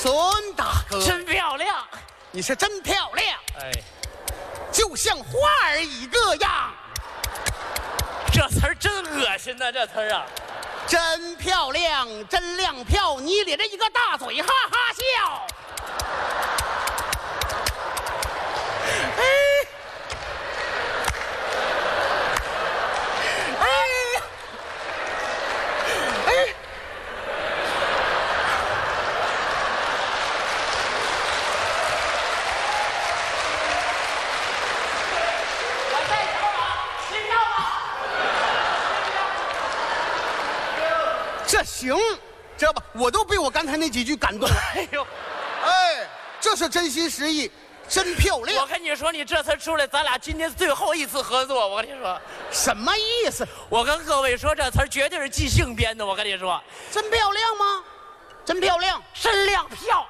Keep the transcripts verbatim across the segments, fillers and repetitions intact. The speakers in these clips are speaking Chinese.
孙大哥， 真漂亮， 你是真漂亮， 哎， 就像花儿一个样。 这词儿真恶心呐、啊，这词儿啊， 真漂亮，真亮票，你咧着一个大嘴，哈哈笑。哎，哎，哎。这行，知道吧？我都被我刚才那几句感动了。 哎呦， 哎，这是真心实意，真漂亮。 我跟你说，你这次出来，咱俩今天最后一次合作。我跟你说， 什么意思？ 我跟各位说，这词儿绝对是即兴编的。我跟你说， 真漂亮吗？真漂亮， 真亮票。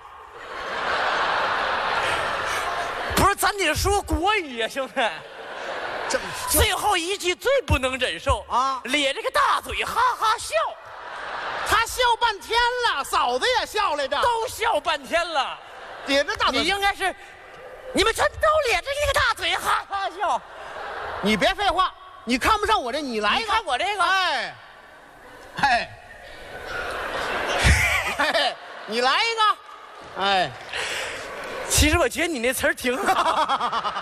不是，咱得说国语啊，兄弟。 这最后一句最不能忍受啊， 咧着个大嘴，哈哈笑。 他笑半天了，嫂子也笑来着， 都笑半天了。 咧着大嘴， 你应该是，你们全都咧着一个大嘴，哈哈笑。 你别废话，你看不上我这，你来一个。 你看我这个， 哎，哎，哎，你来一个，哎。 其实我觉得你那词儿挺好。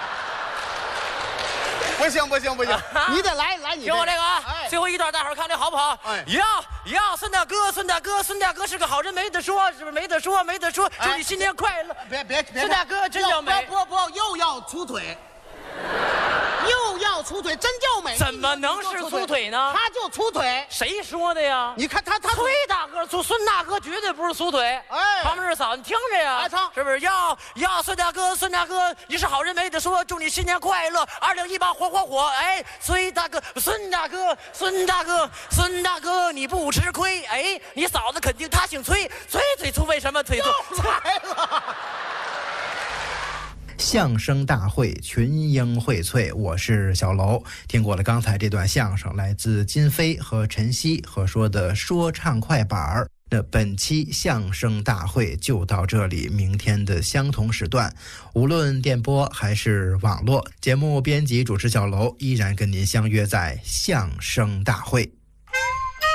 不行不行不行，你得来来你听我这个啊， 哎， 最后一段大伙儿看这好不好？ 哎， 呀呀，孙大哥，孙大哥，孙大哥是个好人，没得说，是不是没得说，没得说，祝你新年快乐。 别别别， 孙大哥真叫美， 不不不，又要粗腿，又要粗腿，真叫美。 怎么能是粗腿呢？ 他就粗腿。 谁说的呀？ 你看他他崔大哥粗，孙大哥绝对不是粗腿。 哎， 旁边是嫂，你听着呀， 来唱， 是不是？要要孙大哥，孙大哥，你是好人没得说，祝你新年快乐，二零一八火火火！哎，崔大哥，孙大哥，孙大哥，孙大哥，你不吃亏。哎，你嫂子肯定她姓崔，崔腿粗，为什么腿粗？ 来了。 相声大会群英荟萃，我是小楼。听过了刚才这段相声，来自金飞和陈曦合说的说唱快板儿。那本期相声大会就到这里，明天的相同时段，无论电波还是网络，节目编辑主持小楼依然跟您相约在相声大会。